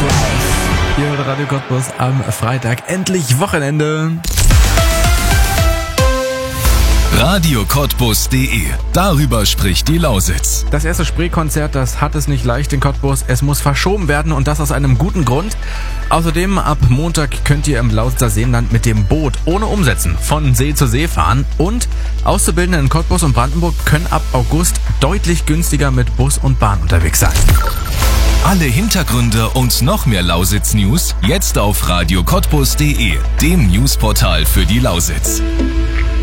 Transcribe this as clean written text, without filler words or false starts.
Hier bei Radio Cottbus am Freitag. Endlich Wochenende. RadioCottbus.de. Darüber spricht die Lausitz. Das erste Spreekonzert, das hat es nicht leicht in Cottbus. Es muss verschoben werden und das aus einem guten Grund. Außerdem ab Montag könnt ihr im Lausitzer Seenland mit dem Boot ohne Umsetzen von See zu See fahren. Und Auszubildende in Cottbus und Brandenburg können ab August deutlich günstiger mit Bus und Bahn unterwegs sein. Alle Hintergründe und noch mehr Lausitz-News jetzt auf RadioCottbus.de, dem Newsportal für die Lausitz.